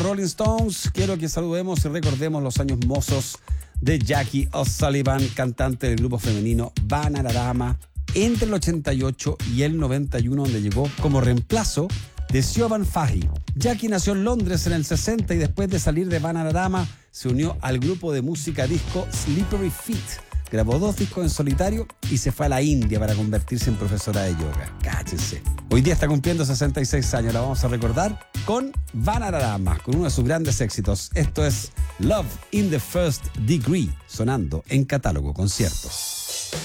los Rolling Stones, quiero que saludemos y recordemos los años mozos de Jackie O'Sullivan, cantante del grupo femenino Bananarama, entre el 88 y el 91, donde llegó como reemplazo de Siobhan Fahey. Jackie nació en Londres en el 60 y después de salir de Bananarama se unió al grupo de música disco Slippery Feet. Grabó 2 discos en solitario y se fue a la India para convertirse en profesora de yoga. Cáchense. Hoy día está cumpliendo 66 años. La vamos a recordar con Bananarama, con uno de sus grandes éxitos. Esto es Love in the First Degree, sonando en Catálogo Conciertos.